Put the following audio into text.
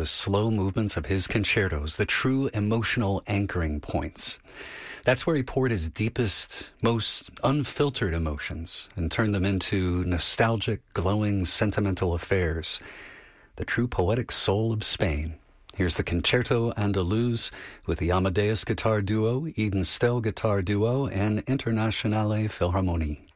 the slow movements of his concertos, the true emotional anchoring points. That's where he poured his deepest, most unfiltered emotions and turned them into nostalgic, glowing, sentimental affairs. The true poetic soul of Spain. Here's the Concerto Andaluz with the Amadeus Guitar Duo, Eden Stell Guitar Duo, and Internationale Philharmonie.